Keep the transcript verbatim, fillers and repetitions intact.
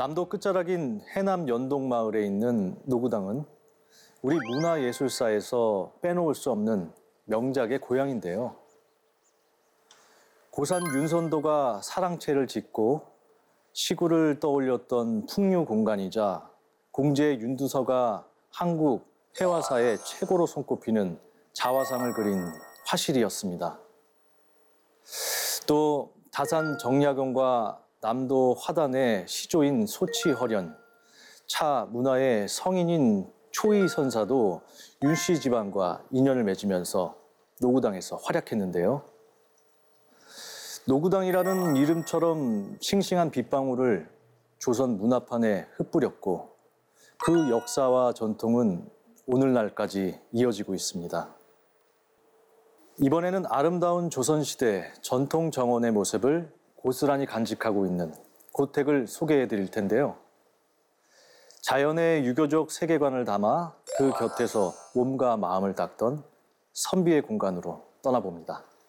남도 끝자락인 해남 연동마을에 있는 노구당은 우리 문화예술사에서 빼놓을 수 없는 명작의 고향인데요. 고산 윤선도가 사랑채를 짓고 시구를 떠올렸던 풍류 공간이자 공제 윤두서가 한국 회화사의 최고로 손꼽히는 자화상을 그린 화실이었습니다. 또 다산 정약용과 남도 화단의 시조인 소치허련, 차 문화의 성인인 초이선사도 윤씨 집안과 인연을 맺으면서 노구당에서 활약했는데요. 노구당이라는 이름처럼 싱싱한 빗방울을 조선 문화판에 흩뿌렸고 그 역사와 전통은 오늘날까지 이어지고 있습니다. 이번에는 아름다운 조선시대 전통 정원의 모습을 고스란히 간직하고 있는 고택을 소개해 드릴 텐데요. 자연의 유교적 세계관을 담아 그 곁에서 몸과 마음을 닦던 선비의 공간으로 떠나봅니다.